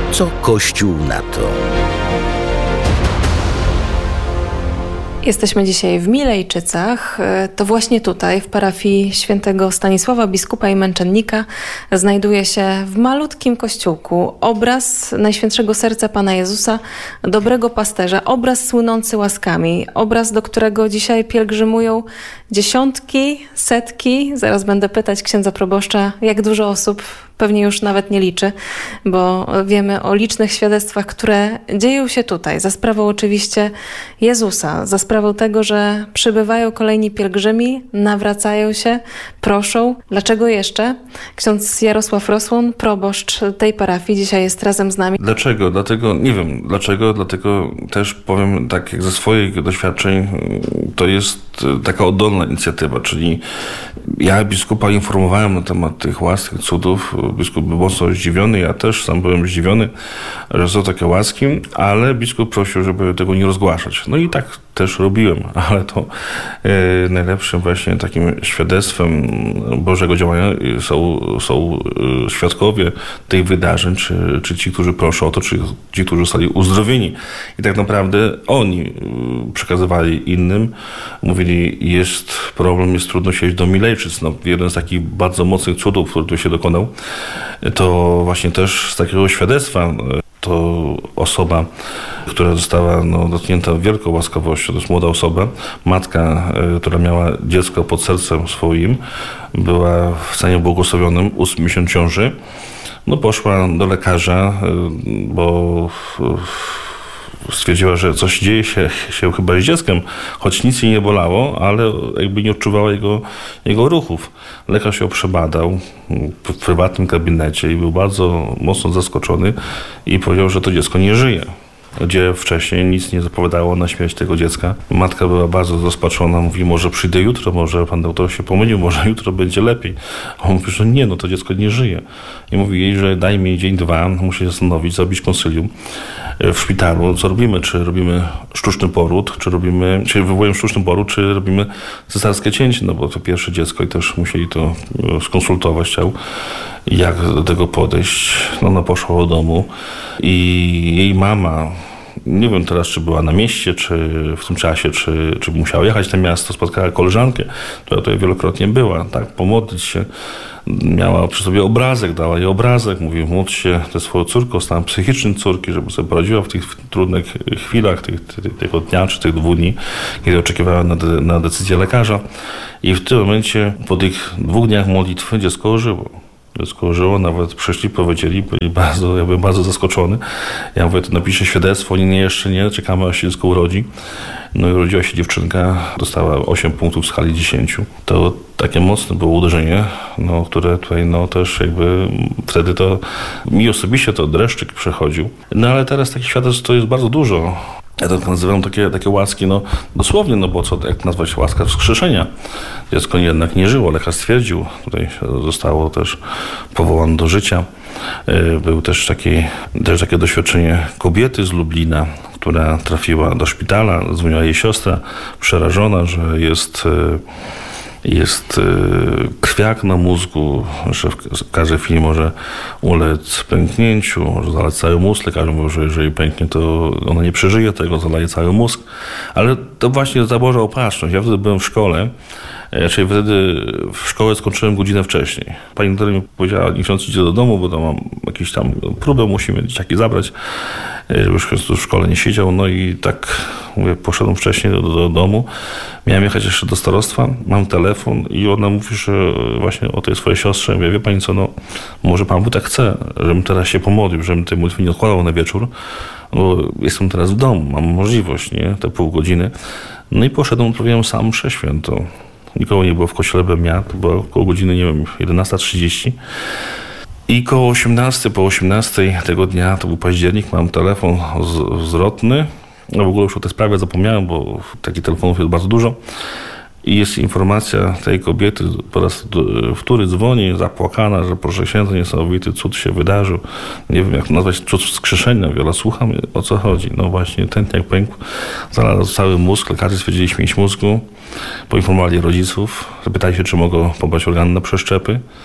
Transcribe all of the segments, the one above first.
Co Kościół na to? Jesteśmy dzisiaj w Milejczycach. To właśnie tutaj, w parafii świętego Stanisława, biskupa i męczennika, znajduje się w malutkim kościółku obraz Najświętszego Serca Pana Jezusa, dobrego pasterza, obraz słynący łaskami, obraz, do którego dzisiaj pielgrzymują dziesiątki, setki. Zaraz będę pytać księdza proboszcza, jak dużo osób, pewnie już nawet nie liczy, bo wiemy o licznych świadectwach, które dzieją się tutaj, za sprawą oczywiście Jezusa, za sprawą tego, że przybywają kolejni pielgrzymi, nawracają się, proszą. Dlaczego jeszcze? Ksiądz Jarosław Rosłon, proboszcz tej parafii, dzisiaj jest razem z nami. Dlaczego? Dlatego, nie wiem dlaczego, dlatego też powiem tak jak ze swoich doświadczeń, to jest taka oddolna inicjatywa, czyli ja biskupa informowałem na temat tych łask, tych cudów. Biskup był mocno zdziwiony, ja też sam byłem zdziwiony, że są takie łaski, ale biskup prosił, żeby tego nie rozgłaszać. No i tak też robiłem, ale to najlepszym właśnie takim świadectwem Bożego działania są świadkowie tych wydarzeń, czy ci, którzy proszą o to, czy ci, którzy zostali uzdrowieni. I tak naprawdę oni przekazywali innym, mówili, jest problem, jest trudno się iść do Milejczyc. No, jeden z takich bardzo mocnych cudów, który tu się dokonał, to właśnie też z takiego świadectwa to osoba, która została dotknięta wielką łaskawością, to jest młoda osoba, matka, która miała dziecko pod sercem swoim, była w stanie błogosławionym, 8 miesiąc ciąży. Poszła do lekarza, bo stwierdziła, że coś dzieje się chyba z dzieckiem, choć nic jej nie bolało, ale jakby nie odczuwała jego ruchów. Lekarz ją przebadał w prywatnym gabinecie i był bardzo mocno zaskoczony i powiedział, że to dziecko nie żyje. Gdzie wcześniej nic nie zapowiadało na śmierć tego dziecka. Matka była bardzo rozpaczona, mówi, może przyjdę jutro, może pan doktor się pomylił, może jutro będzie lepiej. A on mówi, że nie, to dziecko nie żyje. I mówi jej, że daj mi dzień, dwa, muszę się zastanowić, zrobić konsylium w szpitalu. Co robimy? Czy robimy sztuczny poród, czy wywołujemy sztuczny poród, czy robimy cesarskie cięcie, bo to pierwsze dziecko i też musieli to skonsultować, jak do tego podejść. Ona poszła do domu i jej mama, nie wiem teraz, czy była na mieście, czy w tym czasie, czy musiała jechać na miasto, spotkała koleżankę, która tutaj wielokrotnie była, tak, pomodlić się. Miała przy sobie obrazek, dała jej obrazek, mówi, módl się ze swoją córką, o stan psychicznym córki, żeby sobie poradziła w tych trudnych chwilach, tego dnia czy tych 2 dni, kiedy oczekiwała na decyzję lekarza. I w tym momencie, po tych 2 dniach modlitwy, dziecko ożyło. Dziecko żyło, nawet przyszli, powiedzieli, ja byłem bardzo zaskoczony. Ja mówię, to napiszę świadectwo, oni jeszcze nie, czekamy aż się dziecko urodzi. No i urodziła się dziewczynka, dostała 8 punktów w skali 10. To takie mocne było uderzenie, które tutaj też jakby wtedy to mi osobiście to dreszczyk przechodził. No ale teraz takich świadectw to jest bardzo dużo. Ja to nazywam takie łaski, dosłownie, bo co, jak nazwać łaska wskrzeszenia? Dziecko jednak nie żyło, lekarz stwierdził, tutaj zostało też powołane do życia. Był też takie doświadczenie kobiety z Lublina, która trafiła do szpitala, dzwoniła jej siostra, przerażona, że jest krwiak na mózgu, że w każdej chwili może ulec pęknięciu, może zalać cały mózg. Lekarz mówił, że jeżeli pęknie, to ona nie przeżyje tego, zalaje cały mózg. Ale to właśnie ta Boża opatrzność. Ja wtedy byłem w szkole, czyli wtedy w szkołę skończyłem godzinę wcześniej. Pani doktor mi powiedziała, nie chcąc iść do domu, bo to mam jakieś tam próbę, musimy dzieciaki zabrać, żeby już w szkole nie siedział. No i tak, mówię, poszedłem wcześniej do domu. Miałem jechać jeszcze do starostwa, mam telefon i ona mówi, że właśnie o tej swojej siostrze. Mówię, wie pani co, może pan Bóg tak chce, żebym teraz się pomodlił, żebym tej modlitwy nie odkładał na wieczór, bo jestem teraz w domu, mam możliwość, nie, te pół godziny. No i poszedłem, odprawiłem sam mszę świętą. Nikogo nie było w kościele, byłem ja, to było około godziny, 11:30. I koło 18, po 18 tego dnia, to był październik, mam telefon zwrotny. W ogóle już o tej sprawie zapomniałem, bo takich telefonów jest bardzo dużo. I jest informacja tej kobiety, po raz wtóry dzwoni, zapłakana, że proszę księdza, niesamowity cud się wydarzył. Nie wiem, jak nazwać cud wskrzeszenia. Wiola, słucham, o co chodzi. Właśnie tętniak pękł, zalał cały mózg, lekarze stwierdzili śmierć mózgu, poinformowali rodziców, zapytali się, czy mogą pobrać organy na przeszczepy.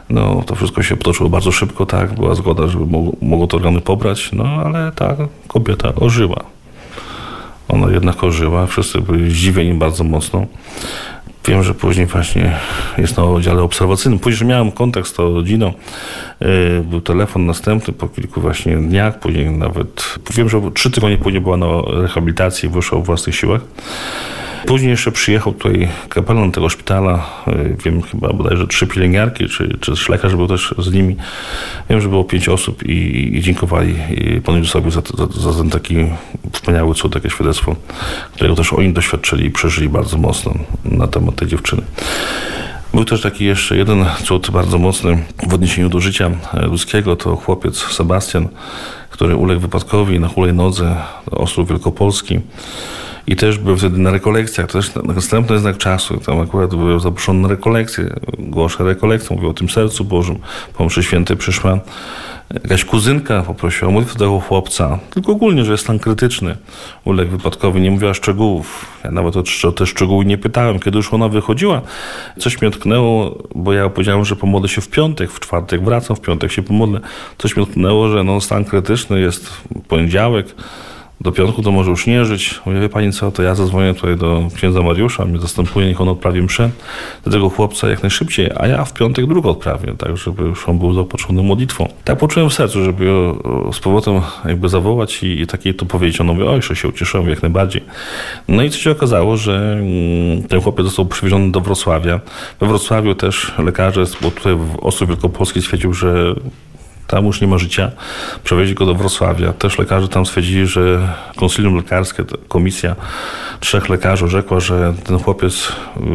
No, to wszystko się potoczyło bardzo szybko, tak, była zgoda, żeby mogło te organy pobrać, no, ale ta kobieta ożyła. Ona jednak ożyła, wszyscy byli zdziwieni bardzo mocno. Wiem, że później właśnie jest na oddziale obserwacyjnym. Później miałem kontakt z tą rodziną. Był telefon następny po kilku właśnie dniach. Później nawet, wiem, że 3 tygodnie później była na rehabilitacji i wyszła o własnych siłach. Później jeszcze przyjechał tutaj kapelan tego szpitala. Wiem, chyba bodajże 3 pielęgniarki, czy też lekarz był też z nimi. Wiem, że było 5 osób i dziękowali panu Jezusowi za ten taki wspaniały cud, takie świadectwo, którego też oni doświadczyli i przeżyli bardzo mocno na temat tej dziewczyny. Był też taki jeszcze jeden cud bardzo mocny w odniesieniu do życia ludzkiego. To chłopiec Sebastian, który uległ wypadkowi na hulajnodze Ostrów Wielkopolski. I też był wtedy na rekolekcjach, to też następny znak czasu. Tam akurat był zaproszony na rekolekcję, głoszę rekolekcję, mówił o tym sercu Bożym. Po mszy świętej przyszła jakaś kuzynka, poprosiła o modlitwę tego chłopca. Tylko ogólnie, że jest stan krytyczny, uległ wypadkowi, nie mówiła szczegółów. Ja nawet o te szczegóły nie pytałem. Kiedy już ona wychodziła, coś mnie tknęło, bo ja powiedziałem, że pomodlę się w piątek, w czwartek wracam, w piątek się pomodlę. Coś mnie tknęło, że stan krytyczny jest poniedziałek. Do piątku to może już nie żyć. Mówię, wie pani co, to ja zadzwonię tutaj do księdza Mariusza, mnie zastępuje, niech on odprawi mszę do tego chłopca jak najszybciej, a ja w piątek drugą odprawię, tak, żeby już on był zaopatrzony modlitwą. Tak poczułem w sercu, żeby z powrotem jakby zawołać i takiej to powiedzieć. On mówi, oj, że się ucieszyłem jak najbardziej. No i co się okazało, że ten chłopiec został przywieziony do Wrocławia. We Wrocławiu też lekarze, bo tutaj w Ostrów Wielkopolski stwierdził, że tam już nie ma życia. Przewieźli go do Wrocławia. Też lekarze tam stwierdzili, że konsylium lekarskie, komisja 3 lekarzy rzekła, że ten chłopiec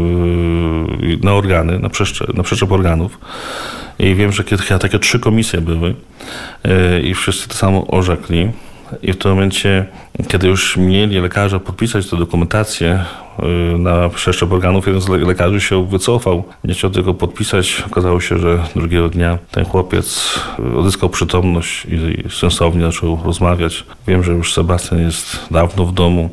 na organy, na przeszczep organów. I wiem, że takie 3 komisje były i wszyscy to samo orzekli. I w tym momencie, kiedy już mieli lekarze podpisać tę dokumentację na przeszczep organów, jeden z lekarzy się wycofał. Nie chciał tego podpisać. Okazało się, że drugiego dnia ten chłopiec odzyskał przytomność i sensownie zaczął rozmawiać. Wiem, że już Sebastian jest dawno w domu,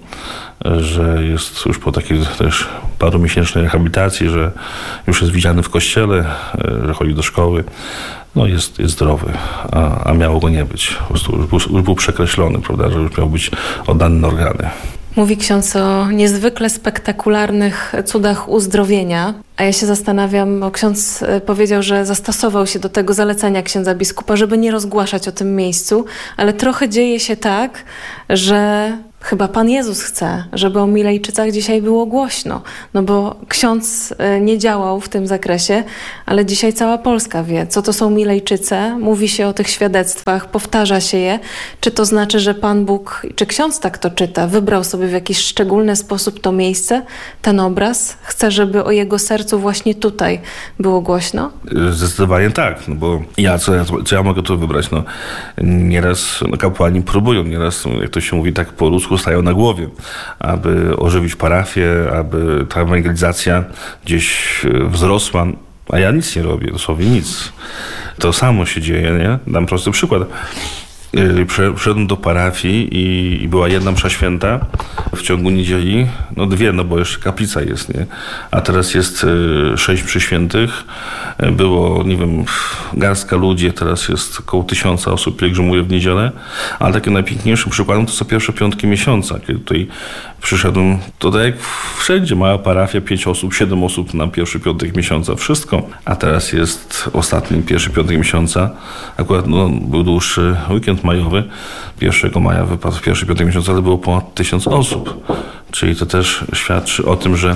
że jest już po takiej też parumiesięcznej rehabilitacji, że już jest widziany w kościele, że chodzi do szkoły. No jest zdrowy, a miało go nie być. Po prostu już był przekreślony, prawda, że już miał być oddany na organy. Mówi ksiądz o niezwykle spektakularnych cudach uzdrowienia, a ja się zastanawiam, bo ksiądz powiedział, że zastosował się do tego zalecenia księdza biskupa, żeby nie rozgłaszać o tym miejscu, ale trochę dzieje się tak, że chyba Pan Jezus chce, żeby o Milejczycach dzisiaj było głośno. No bo ksiądz nie działał w tym zakresie, ale dzisiaj cała Polska wie, co to są Milejczyce. Mówi się o tych świadectwach, powtarza się je. Czy to znaczy, że Pan Bóg, czy ksiądz tak to czyta, wybrał sobie w jakiś szczególny sposób to miejsce, ten obraz? Chce, żeby o jego sercu właśnie tutaj było głośno? Zdecydowanie tak, no bo co ja mogę tu wybrać? No, nieraz kapłani próbują, nieraz, jak to się mówi tak po ludzku, stają na głowie, aby ożywić parafię, aby ta ewangelizacja gdzieś wzrosła, a ja nic nie robię, dosłownie nic. To samo się dzieje, nie? Dam prosty przykład. Przyszedłem do parafii i była jedna msza święta w ciągu niedzieli, 2, bo jeszcze kaplica jest, nie? A teraz jest 6 mszy świętych. Było, nie wiem, garstka ludzi, teraz jest około 1000 osób pielgrzymuje w niedzielę, ale takim najpiękniejszym przykładem to są pierwsze piątki miesiąca, kiedy tutaj przyszedłem, to tak jak wszędzie, mała parafia, 5 osób, 7 osób na pierwszy piątek miesiąca, wszystko. A teraz jest ostatni pierwszy piątek miesiąca, akurat był dłuższy weekend majowy, 1 maja wypadł pierwszy piątek miesiąca, ale było ponad 1000 osób. Czyli to też świadczy o tym,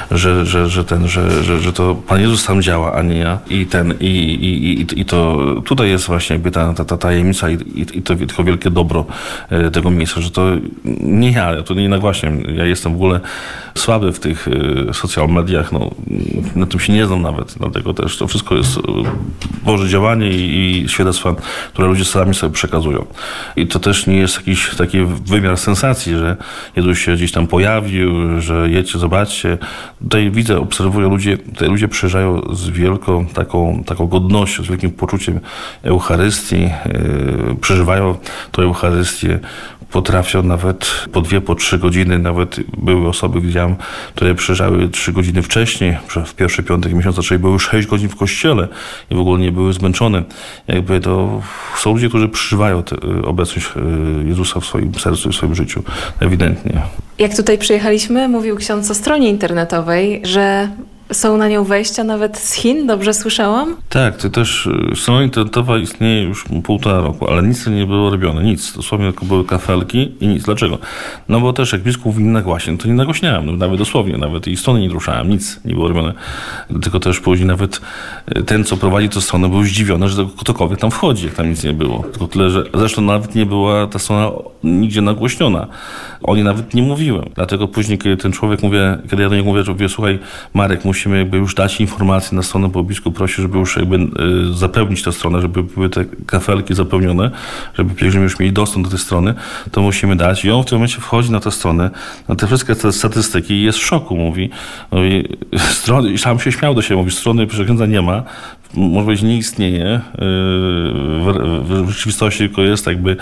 że to Pan Jezus sam działa, a nie ja. I to tutaj jest właśnie jakby ta tajemnica i to tylko wielkie dobro tego miejsca, że to nie ja to nie nagłaśniam. Ja jestem w ogóle słaby w tych social mediach, na tym się nie znam nawet. Dlatego też to wszystko jest Boże działanie i świadectwa, które ludzie sami sobie przekazują. I to też nie jest jakiś taki wymiar sensacji, że Jezus się gdzieś tam pojawia, błaskawił, że jedźcie, zobaczcie. Tutaj widzę, obserwuję ludzi, tutaj ludzie przyjeżdżają z wielką taką godnością, z wielkim poczuciem Eucharystii, przeżywają tę Eucharystię, potrafią nawet po 2, po 3 godziny, nawet były osoby, widziałem, które przyjeżdżały 3 godziny wcześniej, w pierwszy piątek miesiąca, czyli były 6 godzin w kościele i w ogóle nie były zmęczone. Jakby to są ludzie, którzy przeżywają obecność Jezusa w swoim sercu i w swoim życiu, ewidentnie. Jak tutaj przyjechaliśmy, mówił ksiądz o stronie internetowej, że są na nią wejścia nawet z Chin, dobrze słyszałam? Tak, to też strona internetowa istnieje już 1,5 roku, ale nic nie było robione, nic. Dosłownie tylko były kafelki i nic. Dlaczego? No bo też jak biskup mówi nagłaśnie, to nie nagłaśniałem, no, nawet dosłownie, nawet i strony nie ruszałem, nic nie było robione. Tylko też później nawet ten, co prowadzi tę stronę, był zdziwiony, że ktokolwiek tam wchodzi, jak tam nic nie było. Tylko tyle, że zresztą nawet nie była ta strona nigdzie nagłośniona. O niej nawet nie mówiłem. Dlatego później, kiedy ten człowiek kiedy ja do niego mówię, że mówię, słuchaj, Marek, musimy jakby już dać informacje na stronę, bo biskup prosi, żeby już jakby zapełnić tę stronę, żeby były te kafelki zapełnione, żeby pielgrzymi już mieli dostęp do tej strony, to musimy dać. I on w tym momencie wchodzi na tę stronę, na te wszystkie te statystyki i jest w szoku, mówi strony, i sam się śmiał do siebie, mówi, strony księdza nie ma, może powiedzieć, nie istnieje. W rzeczywistości tylko jest jakby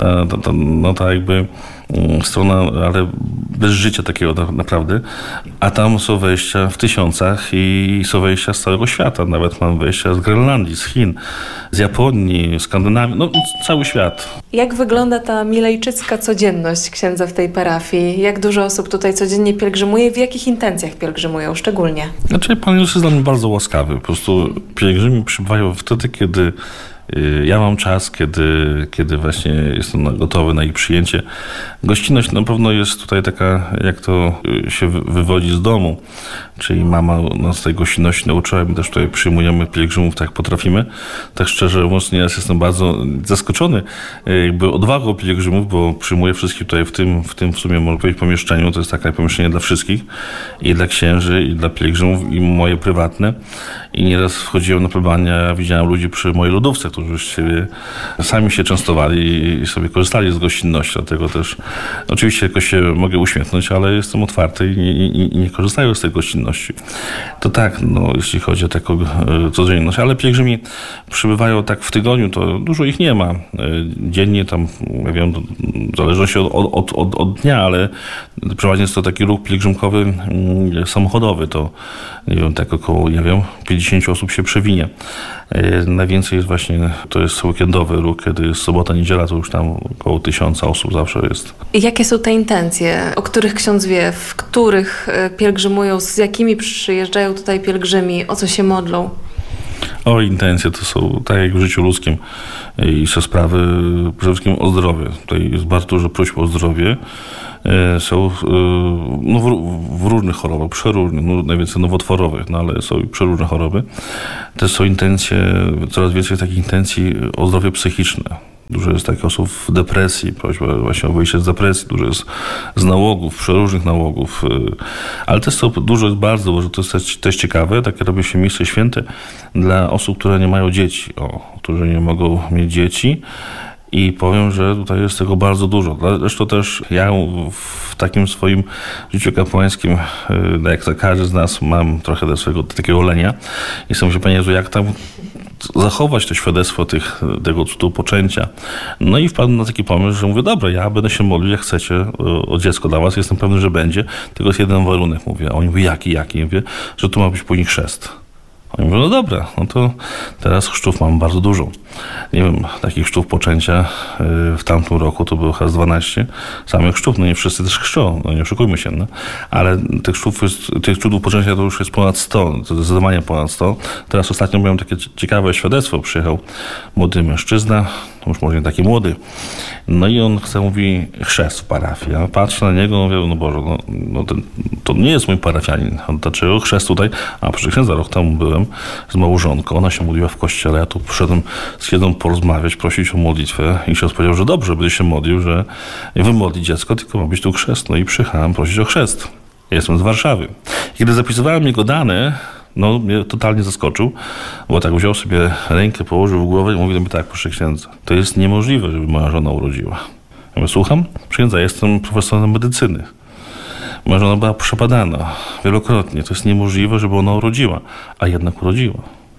ta jakby strona, ale bez życia takiego naprawdę. A tam są wejścia w tysiącach i są wejścia z całego świata. Nawet mam wejścia z Grenlandii, z Chin, z Japonii, Skandynawii, no cały świat. Jak wygląda ta milejczycka codzienność księdza w tej parafii? Jak dużo osób tutaj codziennie pielgrzymuje? W jakich intencjach pielgrzymują szczególnie? Znaczy, Pan Jezus jest dla mnie bardzo łaskawy. Po prostu pielgrzymi przybywają wtedy, kiedy ja mam czas, kiedy właśnie jestem gotowy na ich przyjęcie. Gościnność na pewno jest tutaj taka, jak to się wywodzi z domu. Czyli mama nas tej gościnności nauczyła, my też tutaj przyjmujemy pielgrzymów, tak jak potrafimy. Tak szczerze mówiąc, ja jestem bardzo zaskoczony jakby odwagą pielgrzymów, bo przyjmuję wszystkich tutaj w tym w sumie, można powiedzieć, pomieszczeniu. To jest takie pomieszczenie dla wszystkich, i dla księży, i dla pielgrzymów, i moje prywatne. I nieraz wchodziłem na plebania, widziałem ludzi przy mojej lodówce, którzy sami się częstowali i sobie korzystali z gościnności. Dlatego też oczywiście jakoś się mogę uśmiechnąć, ale jestem otwarty i nie korzystają z tej gościnności. To tak, no, jeśli chodzi o taką codzienność, ale pielgrzymi przybywają tak w tygodniu, to dużo ich nie ma. Dziennie tam, ja wiem, w zależności od dnia, ale przeważnie jest to taki ruch pielgrzymkowy samochodowy, to nie wiem, tak około, 50 osób się przewinie. Najwięcej jest właśnie, to jest weekendowy ruch, kiedy jest sobota, niedziela, to już tam około 1000 osób zawsze jest. Jakie są te intencje, o których ksiądz wie, w których pielgrzymują, z jakimi przyjeżdżają tutaj pielgrzymi, o co się modlą? O, intencje to są, tak jak w życiu ludzkim, i są sprawy przede wszystkim o zdrowie. Tutaj jest bardzo dużo próśb o zdrowie. Są no, w różnych chorobach, przeróżnych, no, najwięcej nowotworowych, no, ale są i przeróżne choroby. Też są intencje, coraz więcej takich intencji o zdrowie psychiczne. Dużo jest takich osób w depresji, prośba właśnie o wyjście z depresji, dużo jest z nałogów, przeróżnych nałogów, ale też dużo jest bardzo, bo to jest też ciekawe, takie robi się miejsce święte dla osób, które nie mają dzieci, którzy nie mogą mieć dzieci. I powiem, że tutaj jest tego bardzo dużo. Zresztą też ja w takim swoim życiu kapłańskim, jak każdy z nas, mam trochę takiego lenia. I sobie myślę, Panie Jezu, jak tam zachować to świadectwo tego cudu poczęcia. No i wpadłem na taki pomysł, że mówię, dobra, ja będę się modlił, jak chcecie, o dziecko dla was. Jestem pewny, że będzie. Tylko jest jeden warunek, mówię. A oni mówią, jaki? Mówię, że tu ma być później chrzest. Oni mówią, no dobra, no to teraz chrztów mam bardzo dużo. Nie wiem, takich chrztów poczęcia w tamtym roku to było chyba 12 samych chrztów. No nie wszyscy też chrzczą, no nie oszukujmy się, no. Ale tych chrztów poczęcia to już jest ponad 100, to zdecydowanie ponad 100. Teraz ostatnio miałem takie ciekawe świadectwo. Przyjechał młody mężczyzna, już może nie taki młody. No i on mówi, chrzest w parafii. Ja patrzę na niego, mówię, no Boże, to nie jest mój parafianin. Dlaczego chrzest tutaj? A proszę księdza, rok temu byłem z małżonką, ona się modliła w kościele, ja tu przyszedłem z księdzem porozmawiać, prosić o modlitwę i ksiądz powiedział, że dobrze, będzie się modlił, że nie wymodli dziecko, tylko ma być tu chrzest. No i przyjechałem prosić o chrzest. Ja jestem z Warszawy. Kiedy zapisywałem jego dane, no mnie totalnie zaskoczył, bo tak wziął sobie rękę, położył w głowę i mówi do mnie tak, proszę księdza, to jest niemożliwe, żeby moja żona urodziła. Ja mówię, słucham? Księdza, jestem profesorem medycyny. Moja żona była przepadana wielokrotnie. To jest niemożliwe, żeby ona urodziła, a jednak urodziła.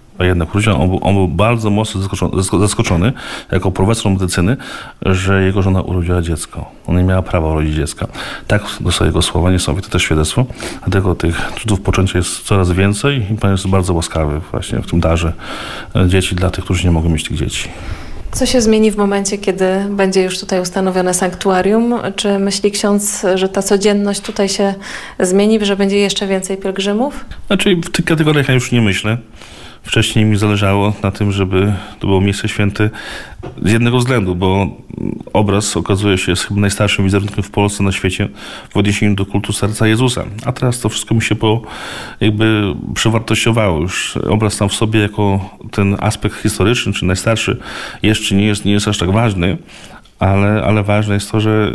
On był bardzo mocno zaskoczony jako profesor medycyny, że jego żona urodziła dziecko. Ona nie miała prawa urodzić dziecka. Tak do swojego słowa, niesamowite też świadectwo. Dlatego tych cudów poczęcia jest coraz więcej i Pan jest bardzo łaskawy właśnie w tym darze dzieci dla tych, którzy nie mogą mieć tych dzieci. Co się zmieni w momencie, kiedy będzie już tutaj ustanowione sanktuarium? Czy myśli ksiądz, że ta codzienność tutaj się zmieni, że będzie jeszcze więcej pielgrzymów? Znaczy w tych kategoriach ja już nie myślę. Wcześniej mi zależało na tym, żeby to było miejsce święte z jednego względu, bo obraz okazuje się jest chyba najstarszym wizerunkiem w Polsce, na świecie w odniesieniu do kultu serca Jezusa. A teraz to wszystko mi się przewartościowało. Już obraz sam w sobie jako ten aspekt historyczny, czy najstarszy, jeszcze nie jest aż tak ważny. Ale ważne jest to, że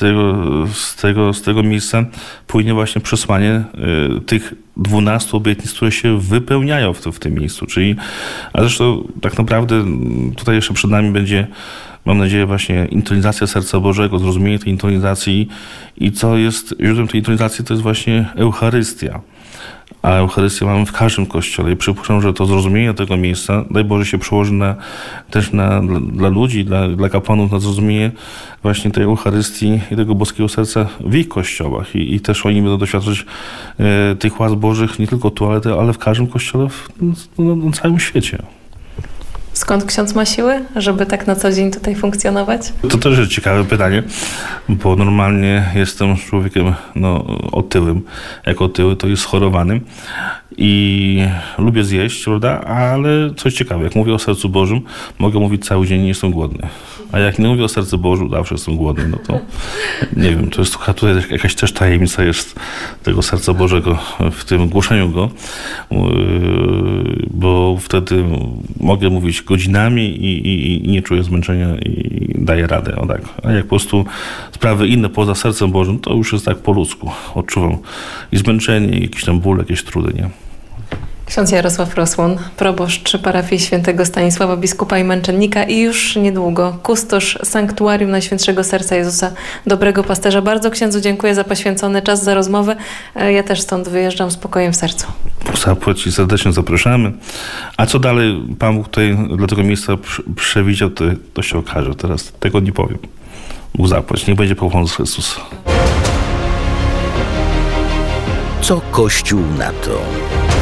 z tego miejsca płynie właśnie przesłanie tych 12 obietnic, które się wypełniają w tym miejscu. Czyli, a zresztą tak naprawdę tutaj jeszcze przed nami będzie, mam nadzieję, właśnie intronizacja Serca Bożego, zrozumienie tej intronizacji i co jest źródłem tej intronizacji, to jest właśnie Eucharystia. A Eucharystię mamy w każdym kościele i przypuszczam, że to zrozumienie tego miejsca, daj Boże, się przełoży dla ludzi, dla kapłanów na zrozumienie właśnie tej Eucharystii i tego boskiego serca w ich kościołach. I też oni będą doświadczać tych łask Bożych nie tylko tu, ale w każdym kościele na całym świecie. Skąd ksiądz ma siły, żeby tak na co dzień tutaj funkcjonować? To też jest ciekawe pytanie, bo normalnie jestem człowiekiem otyłym. Jak otyły, to jest schorowanym i lubię zjeść, prawda? Ale coś ciekawe, jak mówię o sercu Bożym, mogę mówić cały dzień, nie jestem głodny. A jak nie mówię o sercu Bożym, zawsze jestem głodny, no to nie wiem, to jest tutaj jakaś też tajemnica jest tego serca Bożego w tym głoszeniu go, bo wtedy mogę mówić godzinami i nie czuję zmęczenia i daję radę. O tak. A jak po prostu sprawy inne poza sercem Bożym, to już jest tak po ludzku. Odczuwam i zmęczenie, i jakiś tam ból, jakieś trudy, nie? Ksiądz Jarosław Rosłon, proboszcz parafii świętego Stanisława, biskupa i męczennika i już niedługo kustosz sanktuarium Najświętszego Serca Jezusa, Dobrego Pasterza. Bardzo księdzu dziękuję za poświęcony czas, za rozmowę. Ja też stąd wyjeżdżam z spokojem w sercu. Zapłać i serdecznie zapraszamy. A co dalej Pan Bóg tutaj dla tego miejsca przewidział, to się okaże. Teraz tego nie powiem. Bóg zapłać. Niech będzie pochwalony Chrystus. Co Kościół na to?